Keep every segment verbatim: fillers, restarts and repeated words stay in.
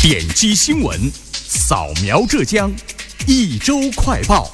点击新闻，扫描浙江，一周快报。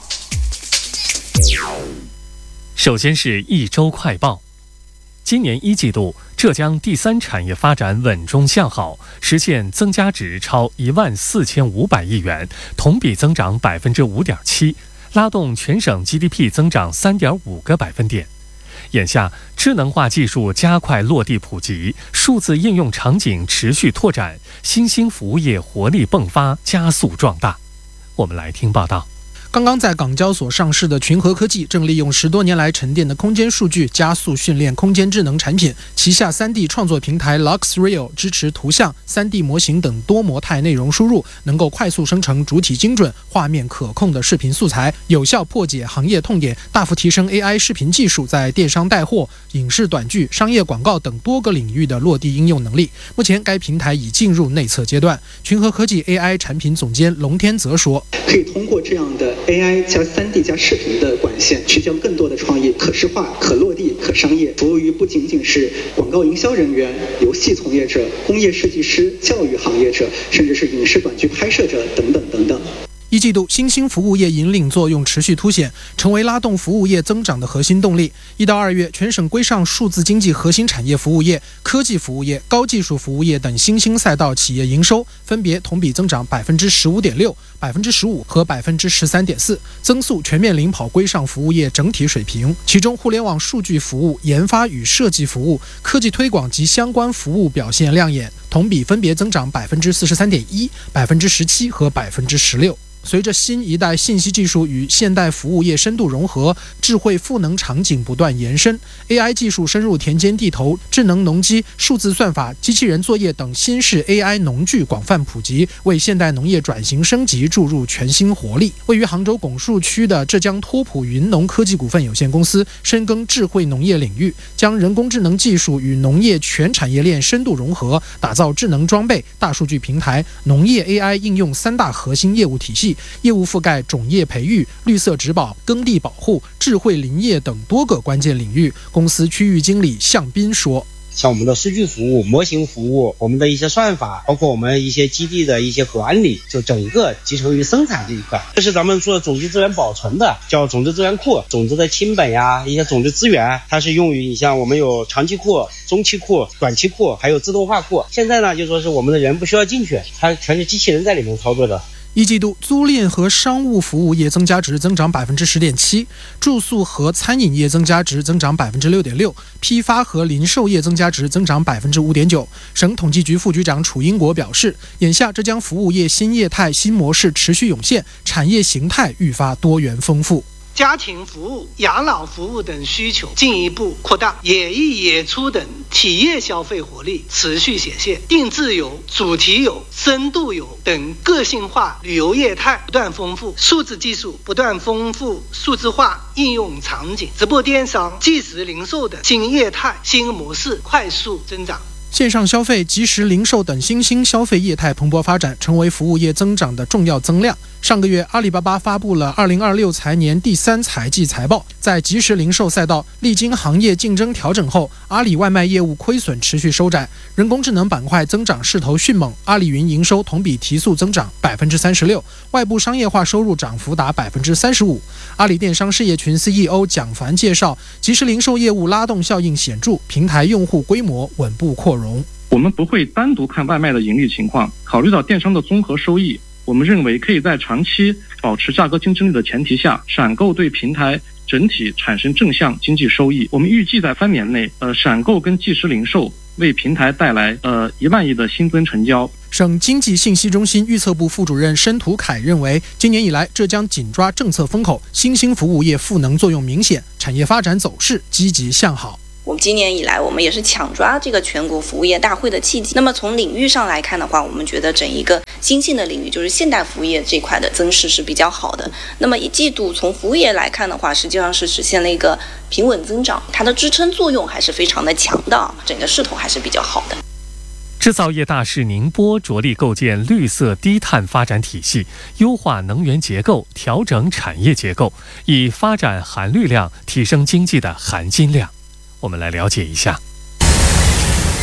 首先是一周快报。今年一季度，浙江第三产业发展稳中向好，实现增加值超一万四千五百亿元，同比增长百分之五点七，拉动全省 G D P 增长三点五个百分点。眼下，智能化技术加快落地普及，数字应用场景持续拓展，新兴服务业活力迸发，加速壮大。我们来听报道。 刚刚在港交所上市的群和科技正利用十多年来沉淀的空间数据，加速训练空间智能产品。旗下 三 D 创作平台 LuxReal 支持图像、三 D 模型等多模态内容输入，能够快速生成主体精准、画面可控的视频素材，有效破解行业痛点，大幅提升 A I 视频技术在电商带货、影视短剧、商业广告等多个领域的落地应用能力。目前，该平台已进入内测阶段。群和科技 A I 产品总监龙天泽说：“ 可以通过这样的 A I 加 三 D 加视频的管线，去将更多的创意可视化、可落地、可商业，服务于不仅仅是广告营销人员、游戏从业者、工业设计师、教育行业者，甚至是影视短剧拍摄者等等等等。” 一季度，新兴服务业引领作用持续凸显，成为拉动服务业增长的核心动力。一到二月，全省规上数字经济核心产业服务业、科技服务业、高技术服务业等新兴赛道企业营收分别同比增长百分之十五点六、百分之十五和百分之十三点四，增速全面领跑规上服务业整体水平。其中，互联网数据服务、研发与设计服务、科技推广及相关服务表现亮眼，同比分别增长百分之四十三点一、百分之十七和百分之十六。随着新一代信息技术与现代服务业深度融合，智慧赋能场景不断延伸， A I 技术深入田间地头，智能农机、数字算法、机器人作业等新式 A I 农具广泛普及，为现代农业转型升级注入全新活力。位于杭州拱墅区的浙江托普云农科技股份有限公司深耕智慧农业领域，将人工智能技术与农业全产业链深度融合，打造智能装备、大数据平台、农业 A I 应用三大核心业务体系，业务覆盖种业培育、绿色植保、耕地保护、智慧林业等多个关键领域。公司区域经理向斌说：“ 像我们的数据服务、模型服务，我们的一些算法，包括我们一些基地的一些管理，就整个集成于生产这一块。这是咱们做种子资源保存的，叫种子资源库，种子的清本呀，一些种子资源，它是用于你像我们有长期库、中期库、短期库，还有自动化库。现在呢，就说是我们的人不需要进去，它全是机器人在里面操作的。” 一季度，租赁和商务服务业增加值增长百分之十点七，住宿和餐饮业增加值增长百分之六点六，批发和零售业增加值增长百分之五点九。省统计局副局长楚英国表示，眼下浙江服务业新业态、新模式持续涌现，产业形态愈发多元丰富。 家庭服务、养老服务等需求进一步扩大，野艺野出等体验消费活力持续显现，定制游、主题游、深度游等个性化旅游业态不断丰富，数字技术不断丰富数字化应用场景，直播电商、即时零售等新业态新模式快速增长。 线上消费、即时零售等新兴消费业态蓬勃发展，成为服务业增长的重要增量。上个月，阿里巴巴发布了二零二六财年第三财季财报。在即时零售赛道历经行业竞争调整后，阿里外卖业务亏损持续收窄，人工智能板块增长势头迅猛，阿里云营收同比提速增长百分之三十六，外部商业化收入涨幅达百分之三十五。阿里电商事业群 C E O 蒋凡介绍，即时零售业务拉动效应显著，平台用户规模稳步扩容。 我们不会单独看外卖的盈利情况，考虑到电商的综合收益，我们认为可以在长期保持价格竞争力的前提下，闪购对平台整体产生正向经济收益。我们预计在三年内，呃，闪购跟即时零售为平台带来呃一万亿的新增成交。 省经济信息中心预测部副主任申图凯认为，今年以来，浙江紧抓政策风口，新兴服务业赋能作用明显，产业发展走势积极向好。 我们今年以来，我们也是抢抓这个全国服务业大会的契机。那么从领域上来看的话，我们觉得整一个新兴的领域，就是现代服务业这块的增势是比较好的。那么一季度从服务业来看的话，实际上是实现了一个平稳增长，它的支撑作用还是非常的强的，整个势头还是比较好的。 制造业大市宁波着力构建绿色低碳发展体系，优化能源结构，调整产业结构，以发展含绿量，提升经济的含金量。我们来了解一下。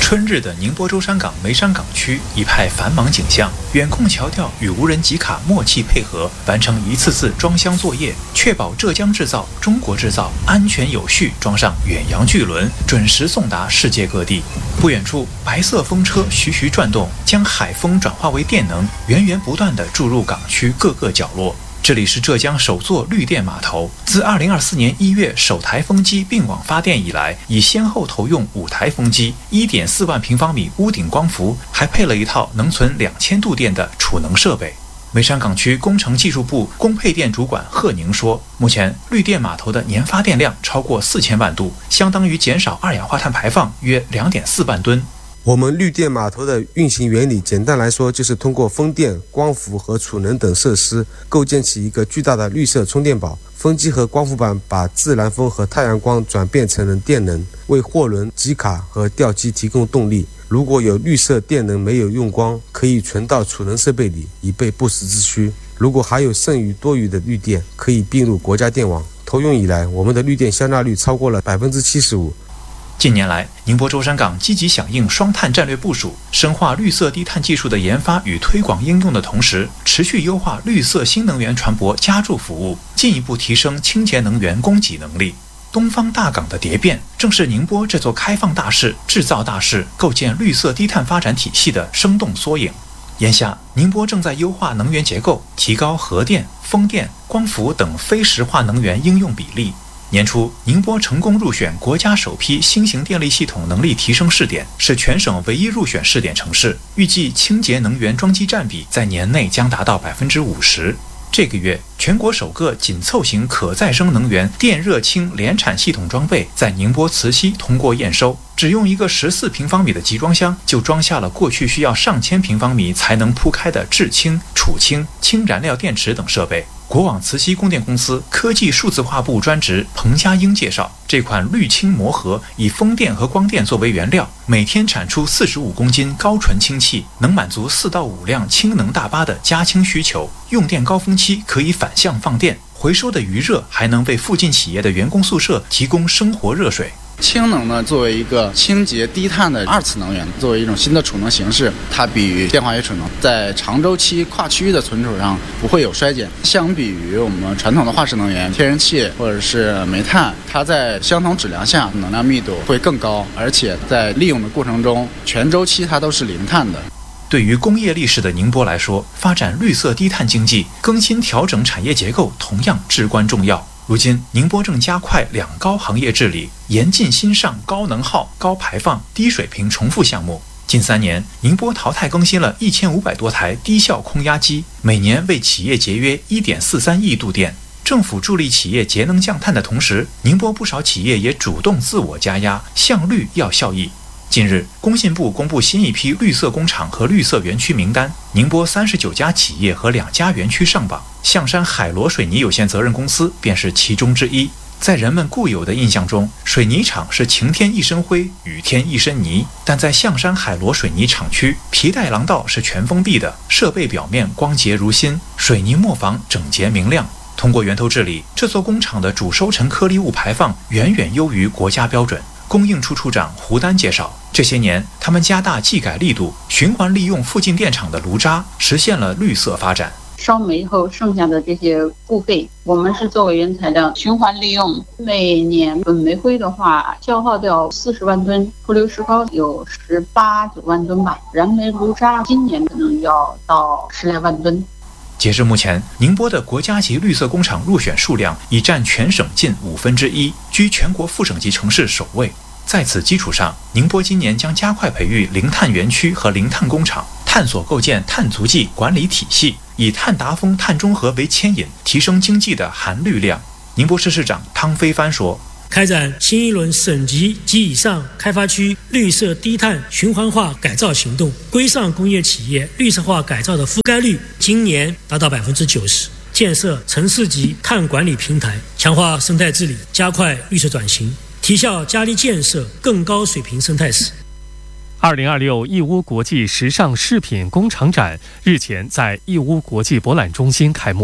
春日的宁波舟山港梅山港区一派繁忙景象，远控桥吊与无人集卡默契配合，完成一次次装箱作业，确保浙江制造、中国制造安全有序装上远洋巨轮，准时送达世界各地。不远处，白色风车徐徐转动，将海风转化为电能，源源不断地注入港区各个角落。这里是浙江首座绿电码头，自二零二四年一月首台风机并网发电以来，已先后投用五台风机、一点四万平方米屋顶光伏，还配了一套能存两千度电的储能设备。梅山港区工程技术部供配电主管贺宁说，目前绿电码头的年发电量超过四千万度，相当于减少二氧化碳排放约两点四万吨。 我们绿电码头的运行原理，简单来说就是通过风电、光伏和储能等设施，构建起一个巨大的绿色充电宝。风机和光伏板把自然风和太阳光转变成了电能，为货轮、集卡和吊机提供动力。如果有绿色电能没有用光，可以存到储能设备里，以备不时之需。如果还有剩余多余的绿电，可以并入国家电网。投用以来，我们的绿电消纳率超过了百分之七十五。 近年来，宁波舟山港积极响应双碳战略部署，深化绿色低碳技术的研发与推广应用的同时，持续优化绿色新能源船舶加注服务，进一步提升清洁能源供给能力。东方大港的蝶变，正是宁波这座开放大市、制造大市、构建绿色低碳发展体系的生动缩影。眼下，宁波正在优化能源结构，提高核电、风电、光伏等非石化能源应用比例。年初，宁波成功入选国家首批新型电力系统能力提升试点，是全省唯一入选试点城市。预计清洁能源装机占比在年内将达到百分之五十。这个月，全国首个紧凑型可再生能源电热氢联产系统装备在宁波慈溪通过验收，只用一个十四平方米的集装箱，就装下了过去需要上千平方米才能铺开的制氢、储氢、氢燃料电池等设备。国网慈溪供电公司科技数字化部专职彭佳英介绍，这款绿氢膜盒以风电和光电作为原料，每天产出四十五公斤高纯氢气，能满足四到五辆氢能大巴的加氢需求。用电高峰期可以反向放电，回收的余热还能为附近企业的员工宿舍提供生活热水。 氢能呢，作为一个清洁低碳的二次能源，作为一种新的储能形式，它比于电化学储能在长周期跨区域的存储上不会有衰减。相比于我们传统的化石能源，天然气或者是煤炭，它在相同质量下能量密度会更高，而且在利用的过程中，全周期它都是零碳的。 对于工业历史的宁波来说，发展绿色低碳经济、更新调整产业结构同样至关重要。如今，宁波正加快两高行业治理，严禁新上高能耗、高排放、低水平重复项目。近三年，宁波淘汰更新了一千五百多台低效空压机，每年为企业节约一点四三亿度电。政府助力企业节能降碳的同时，宁波不少企业也主动自我加压，向绿要效益。近日，工信部公布新一批绿色工厂和绿色园区名单，宁波三十九家企业和两家园区上榜，象山海螺水泥有限责任公司便是其中之一。在人们固有的印象中，水泥厂是晴天一身灰，雨天一身泥，但在象山海螺水泥厂区，皮带廊道是全封闭的，设备表面光洁如新，水泥磨坊整洁明亮。通过源头治理，这座工厂的主收尘颗粒物排放远远优于国家标准。供应处处长胡丹介绍，这些年他们加大技改力度，循环利用附近电厂的炉渣，实现了绿色发展。 烧煤后剩下的这些布废，我们是作为原材料循环利用。每年本煤灰的话，消耗掉四十万吨，出硫石膏有十八九万吨吧，燃煤炉渣今年可能要到十来万吨。 截至目前，宁波的国家级绿色工厂入选数量已占全省近五分之一，居全国副省级城市首位。在此基础上，宁波今年将加快培育零碳园区和零碳工厂，探索构建碳足迹管理体系，以碳达峰、碳中和为牵引，提升经济的含绿量。宁波市市长汤飞帆说， 开展新一轮省级及以上开发区绿色低碳循环化改造行动，规上工业企业绿色化改造的覆盖率今年达到百分之九十。建设城市级碳管理平台，强化生态治理，加快绿色转型，提效加力建设更高水平生态史。 二零二六义乌国际时尚饰品工厂展日前在义乌国际博览中心开幕。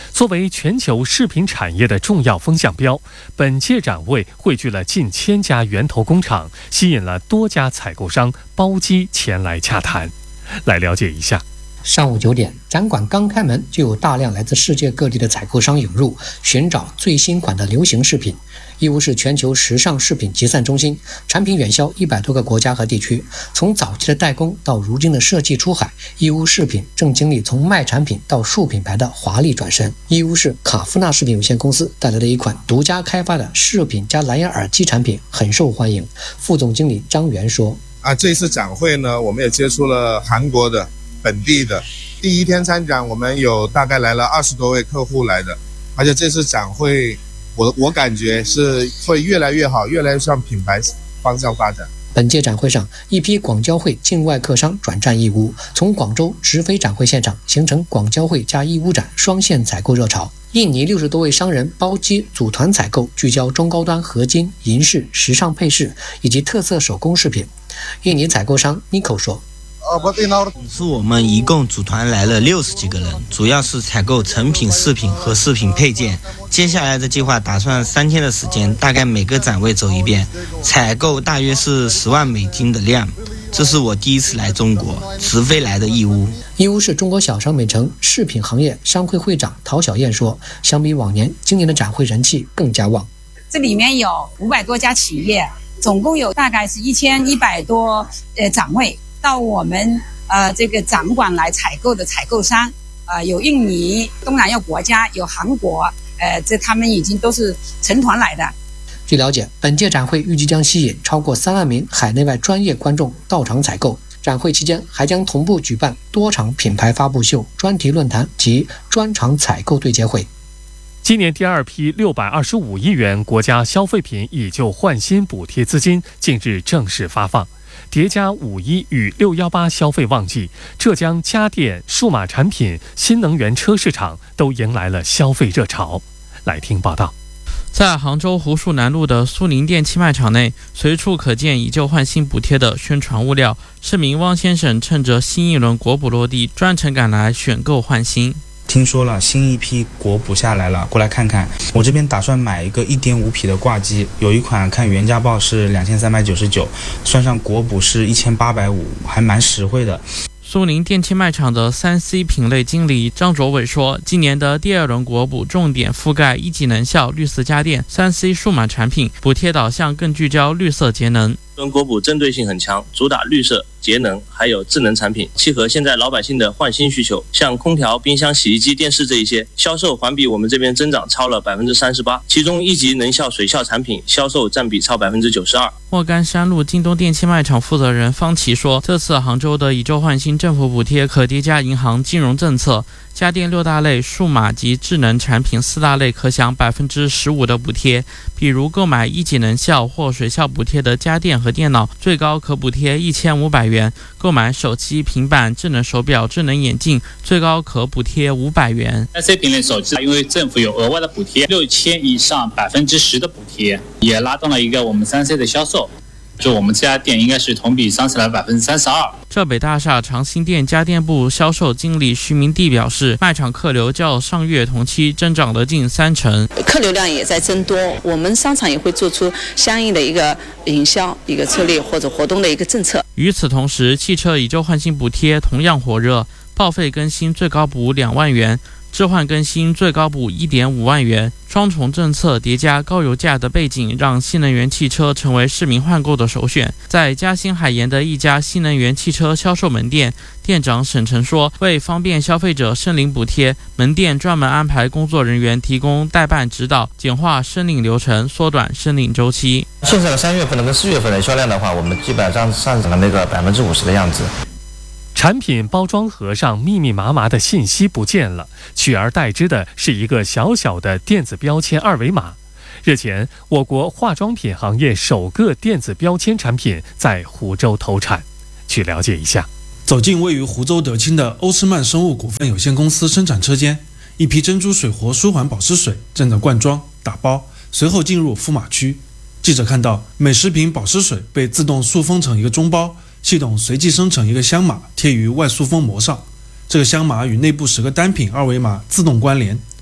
作为全球饰品产业的重要风向标，本届展会汇聚了近千家源头工厂，吸引了多家采购商包机前来洽谈。来了解一下。 上午九点，展馆刚开门，就有大量来自世界各地的采购商涌入，寻找最新款的流行饰品。义乌是全球时尚饰品集散中心，产品远销一百多个国家和地区。从早期的代工到如今的设计出海，义乌饰品正经历从卖产品到树品牌的华丽转身。义乌市卡夫纳饰品有限公司带来的一款独家开发的饰品加蓝牙耳机产品很受欢迎。副总经理张元说：“ 啊，这次展会呢，我们也接触了韩国的。本地的第一天参展，我们有大概来了二十多位客户来的，而且这次展会，我我感觉是会越来越好，越来越向品牌方向发展。 本届展会上，一批广交会境外客商转战义乌，从广州直飞展会现场，形成广交会加义乌展双线采购热潮。印尼六十多位商人包机组团采购，聚焦中高端合金、银饰、时尚配饰以及特色手工饰品。印尼采购商 Nico 说。 是我们一共组团来了六十几个人，主要是采购成品饰品和饰品配件。接下来的计划打算三天的时间，大概每个展位走一遍，采购大约是十万美金的量。这是我第一次来中国，直飞来的义乌。义乌是中国小商美城饰品行业商会会长陶小燕说，相比往年，今年的展会人气更加旺。 这里面有五百多家企业，总共有大概是一千一百多呃展位。到我们呃这个展馆来采购的采购商，呃有印尼、东南亚国家，有韩国，呃这他们已经都是成团来的。 据了解，本届展会预计将吸引超过三万名海内外专业观众到场采购。展会期间还将同步举办多场品牌发布秀、专题论坛及专场采购对接会。 今年第二批六百二十五亿元国家消费品以旧换新补贴资金近日正式发放。叠加五一与六一八消费旺季，浙江家电、数码产品、新能源车市场都迎来了消费热潮。来听报道。 在杭州湖墅南路的苏宁电器卖场内，随处可见以旧换新补贴的宣传物料。市民汪先生趁着新一轮国补落地，专程赶来选购换新。 听说了新一批国补下来了，过来看看。我这边打算买一个 一点五 匹的挂机，有一款看原价报是两千三百九十九，算上国补是一千八百五十，还蛮实惠的。 苏宁电器卖场的 三 C 品类经理张卓伟说，今年的第二轮国补重点覆盖一级能效、绿色家电、三 C 数码产品，补贴导向更聚焦绿色节能。 跟国补针对性很强，主打绿色、节能，还有智能产品，契合现在老百姓的换新需求。像空调、冰箱、洗衣机、电视这一些，销售环比我们这边增长超了百分之三十八，其中一级能效水效产品销售占比超百分之九十二。 莫干山路京东电器卖场负责人方琦说，这次杭州的以旧换新政府补贴可叠加银行金融政策，家电六大类、数码及智能产品四大类可享百分之十五的补贴。比如购买一级能效或水效补贴的家电和电脑，最高可补贴一千五百元；购买手机、平板、智能手表、智能眼镜，最高可补贴五百元。 三 C 品类手机，因为政府有额外的补贴，六千以上百分之十的补贴，也拉动了一个我们三 C 的销售。就我们这家店应该是同比上升了百分之三十二。 浙北大厦长兴店家电部销售经理徐明娣表示，卖场客流较上月同期增长了近三成， 客流量也在增多。我们商场也会做出相应的一个营销、一个策略或者活动的一个政策。 与此同时，汽车以旧换新补贴同样火热，报废更新最高补两万元。置换更新最高补 一点五万元，双重政策叠加高油价的背景，让新能源汽车成为市民换购的首选。在嘉兴海盐的一家新能源汽车销售门店，店长沈晨说，为方便消费者申领补贴，门店专门安排工作人员提供代办指导，简化申领流程，缩短申领周期。 现在的三月份的跟四月份的销量的话，我们基本上上涨了那个百分之五十的样子。 产品包装盒上密密麻麻的信息不见了，取而代之的是一个小小的电子标签二维码。日前，我国化妆品行业首个电子标签产品在湖州投产。去了解一下。 走进位于湖州德清的欧诗曼生物股份有限公司生产车间，一批珍珠水活舒缓保湿水正在灌装打包，随后进入敷码区。记者看到，每十瓶保湿水被自动塑封成一个中包，系统随即生成一个箱码贴于外塑封膜上，这个箱码与内部十个单品二维码自动关联，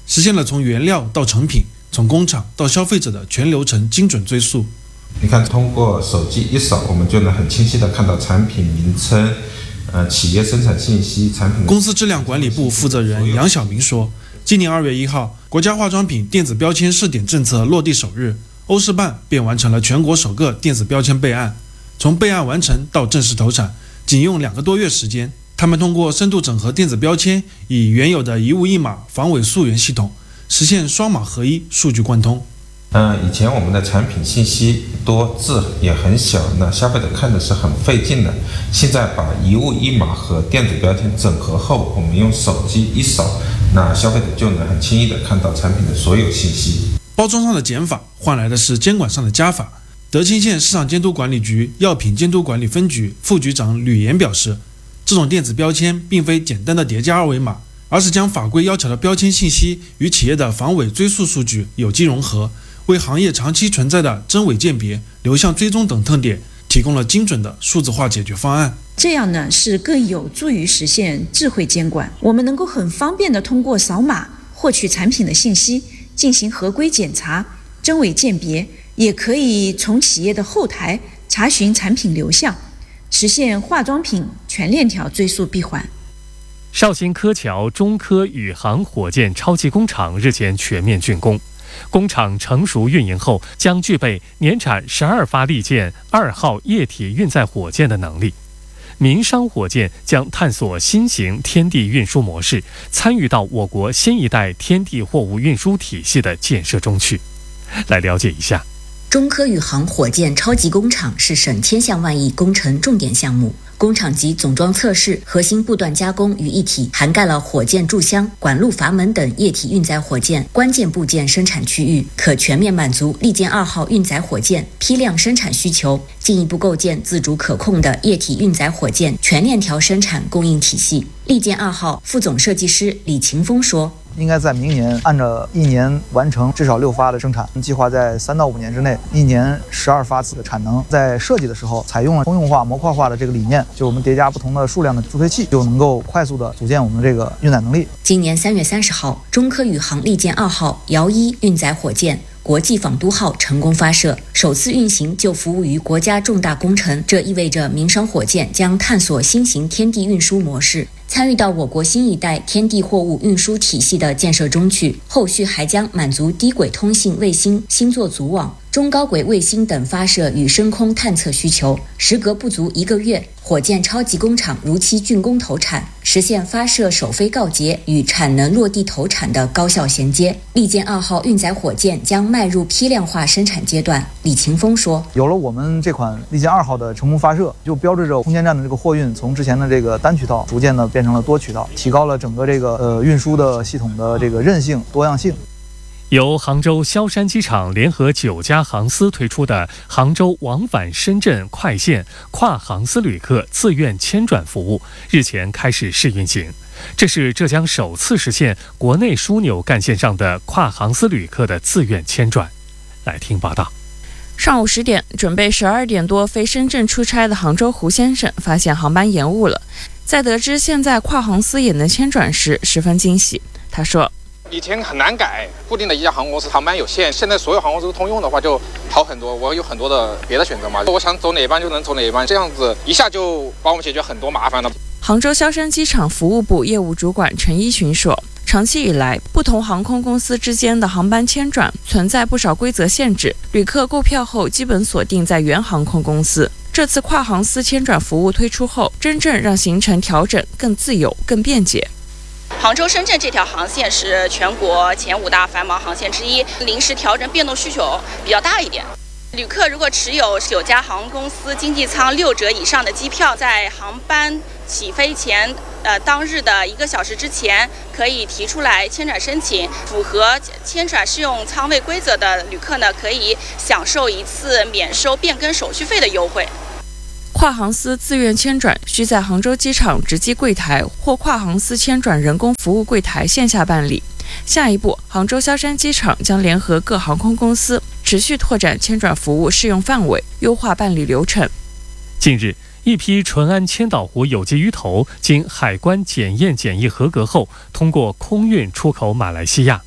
实现了从原料到成品、从工厂到消费者的全流程精准追溯。 你看，通过手机一扫，我们就能很清晰地看到产品名称、呃企业生产信息、产品的。 公司质量管理部负责人杨晓明说，今年二月一号，国家化妆品电子标签试点政策落地首日，欧式办便完成了全国首个电子标签备案。从备案完成到正式投产，仅用两个多月时间。他们通过深度整合电子标签，以原有的一物一码防伪溯源系统，实现双码合一、数据贯通。 嗯，以前我们的产品信息多，字也很小，那消费者看的是很费劲的。现在把一物一码和电子标签整合后，我们用手机一扫，那消费者就能很轻易地看到产品的所有信息。 包装上的减法换来的是监管上的加法。德清县市场监督管理局药品监督管理分局副局长吕岩表示，这种电子标签并非简单的叠加二维码，而是将法规要求的标签信息与企业的防伪追溯数据有机融合，为行业长期存在的真伪鉴别、流向追踪等特点提供了精准的数字化解决方案。 这样呢，是更有助于实现智慧监管。我们能够很方便地通过扫码获取产品的信息，进行合规检查、真伪鉴别，也可以从企业的后台查询产品流向，实现化妆品全链条追溯闭环。 绍兴柯桥中科宇航火箭超级工厂日前全面竣工，工厂成熟运营后，将具备年产十二发利剑二号液体运载火箭的能力。民商火箭将探索新型天地运输模式，参与到我国新一代天地货物运输体系的建设中去。来了解一下。 中科宇航火箭超级工厂是省千项万亿工程重点项目，工厂级总装测试、核心部段加工于一体，涵盖了火箭柱箱、管路阀门等液体运载火箭关键部件生产区域，可全面满足利剑二号运载火箭批量生产需求，进一步构建自主可控的液体运载火箭全链条生产供应体系。利剑二号副总设计师李勤峰说， 应该在明年按照一年完成至少六发的生产，计划在三到五年之内，一年十二发次的产能。在设计的时候采用了通用化模块化的这个理念，就我们叠加不同的数量的助推器，就能够快速的组建我们这个运载能力。 今年三月三十号，中科宇航利剑二号遥一运载火箭国际仿都号成功发射，首次运行就服务于国家重大工程，这意味着民商火箭将探索新型天地运输模式，参与到我国新一代天地货物运输体系的建设中去。后续还将满足低轨通信卫星、星座组网、中高轨卫星等发射与升空探测需求。时隔不足一个月，火箭超级工厂如期竣工投产，实现发射首飞告捷与产能落地投产的高效衔接。利剑二号运载火箭将迈入批量化生产阶段。李勤峰说， 有了我们这款利剑二号的成功发射，就标志着空间站的这个货运从之前的这个单渠道逐渐的变成了多渠道，提高了整个这个呃运输的系统的这个韧性、多样性。 由杭州萧山机场联合九家航司推出的杭州往返深圳快线跨航司旅客自愿签转服务日前开始试运行，这是浙江首次实现国内枢纽干线上的跨航司旅客的自愿签转。来听报道。 上午十点，准备十二点多飞深圳出差的杭州胡先生发现航班延误了，在得知现在跨航司也能签转时，十分惊喜。他说， 以前很难改，固定的一家航空公司航班有限，现在所有航空公司都通用的话就好很多，我有很多的别的选择嘛，我想走哪一班就能走哪一班，这样子一下就帮我们解决很多麻烦了。 杭州萧山机场服务部业务主管陈一群说，长期以来，不同航空公司之间的航班签转存在不少规则限制，旅客购票后基本锁定在原航空公司。这次跨航司签转服务推出后，真正让行程调整更自由、更便捷。 杭州、深圳这条航线是全国前五大繁忙航线之一，临时调整变动需求比较大一点。旅客如果持有九家航空公司经济舱六折以上的机票，在航班起飞前呃当日的一个小时之前，可以提出来签转申请。符合签转适用舱位规则的旅客呢，可以享受一次免收变更手续费的优惠。 跨航司自愿签转需在杭州机场值机柜台或跨航司签转人工服务柜台线下办理。下一步，杭州萧山机场将联合各航空公司，持续拓展签转服务适用范围，优化办理流程。 近日，一批淳安千岛湖有机鱼头经海关检验检疫合格后，通过空运出口马来西亚。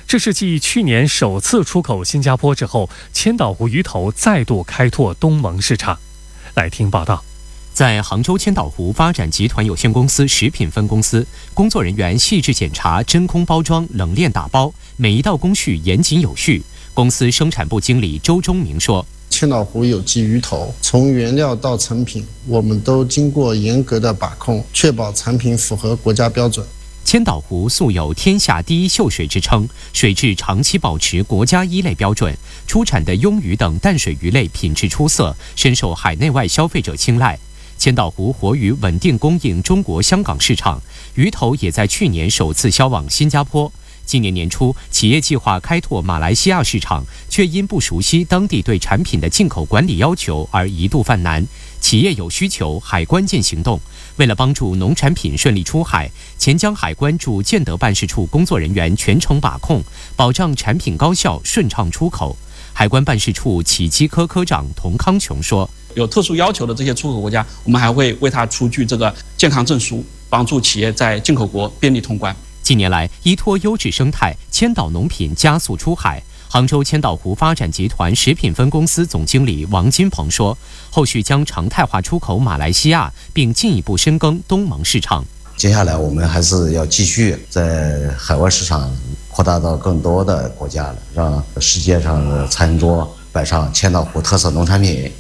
这是继去年首次出口新加坡之后，千岛湖鱼头再度开拓东盟市场。来听报道。 在杭州千岛湖发展集团有限公司食品分公司，工作人员细致检查真空包装、冷链打包，每一道工序严谨有序。公司生产部经理周忠明说：“ 千岛湖有机鱼头，从原料到成品，我们都经过严格的把控，确保产品符合国家标准。” 千岛湖素有天下第一秀水之称，水质长期保持国家一类标准，出产的鳙鱼等淡水鱼类品质出色，深受海内外消费者青睐。千岛湖活鱼稳定供应中国香港市场，鱼头也在去年首次销往新加坡。今年年初，企业计划开拓马来西亚市场，却因不熟悉当地对产品的进口管理要求而一度犯难。企业有需求，海关见行动。为了帮助农产品顺利出海，钱江海关驻建德办事处工作人员全程把控，保障产品高效顺畅出口。海关办事处企机科科长童康琼说：“ 有特殊要求的这些出口国家，我们还会为他出具这个健康证书，帮助企业在进口国便利通关。” 近年来，依托优质生态，千岛农品加速出海。杭州千岛湖发展集团食品分公司总经理王金鹏说：“后续将常态化出口马来西亚，并进一步深耕东盟市场。 接下来我们还是要继续在海外市场扩大到更多的国家了，让世界上的餐桌摆上千岛湖特色农产品。”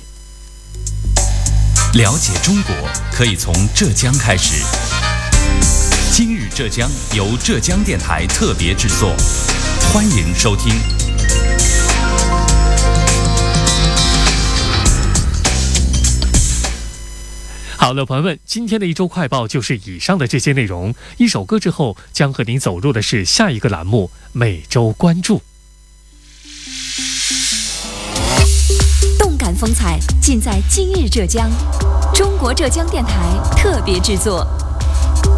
了解中国可以从浙江开始。今日浙江由浙江电台特别制作，欢迎收听。 好了，朋友们，今天的一周快报就是以上的这些内容。一首歌之后，将和您走入的是下一个栏目——每周关注。 动感风采尽在今日浙江，中国浙江电台特别制作。